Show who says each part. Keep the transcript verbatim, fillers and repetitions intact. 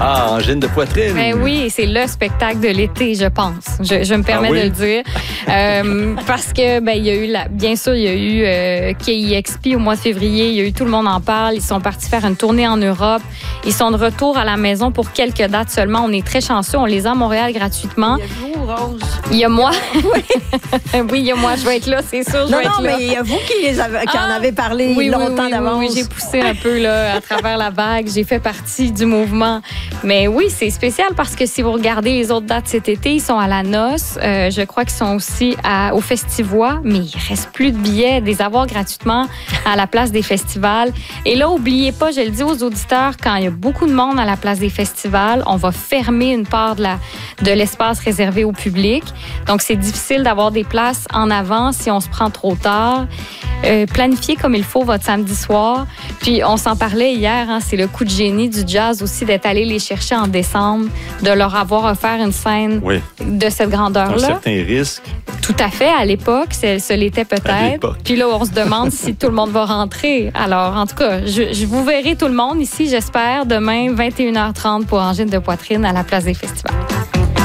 Speaker 1: Ah, Angine de poitrine.
Speaker 2: Ben oui, c'est le spectacle de l'été, je pense. Je, je me permets
Speaker 1: Ah oui?
Speaker 2: de le dire. Euh, parce que, ben, il y a eu, la, bien sûr, il y a eu euh, K I X P au mois de février. Il y a eu Tout le monde en parle. Ils sont partis faire une tournée en Europe. Ils sont de retour à la maison pour quelques dates seulement. On est très chanceux. On les a à Montréal gratuitement.
Speaker 3: Il y a vous, Rose.
Speaker 2: Il y a moi. Oui, il y a moi. Je vais être là, c'est sûr. Je
Speaker 3: Non,
Speaker 2: vais
Speaker 3: non,
Speaker 2: être là.
Speaker 3: mais il y a vous qui, les avez, qui en
Speaker 2: Ah!
Speaker 3: avez parlé
Speaker 2: Oui,
Speaker 3: longtemps
Speaker 2: oui, oui,
Speaker 3: d'avance.
Speaker 2: Oui, oui, j'ai poussé un peu là, à travers la vague. J'ai fait partie du mouvement. Mais oui, c'est spécial parce que si vous regardez les autres dates cet été, ils sont à la Noce. Euh, je crois qu'ils sont aussi à, au Festivois, mais il reste plus de billets, des avoirs gratuitement à la place des festivals. Et là, oubliez pas, je le dis aux auditeurs, quand il y a beaucoup de monde à la place des festivals, on va fermer une part de, la, de l'espace réservé au public. Donc, c'est difficile d'avoir des places en avant si on se prend trop tard. Euh, planifiez comme il faut votre samedi soir. Puis, on s'en parlait hier, hein, c'est le coup de génie du jazz aussi d'être allé les chercher en décembre, de leur avoir offert une scène
Speaker 1: Oui.
Speaker 2: de cette
Speaker 1: Un
Speaker 2: grandeur-là.
Speaker 1: certain risque.
Speaker 2: Tout à fait, à l'époque, c'est- ce l'était
Speaker 1: À
Speaker 2: peut-être.
Speaker 1: l'époque.
Speaker 2: Puis là, on se demande si tout le monde va rentrer. Alors, en tout cas, je, je vous verrai tout le monde ici, j'espère, demain, vingt et une heures trente pour Angine de poitrine à la place des festivals.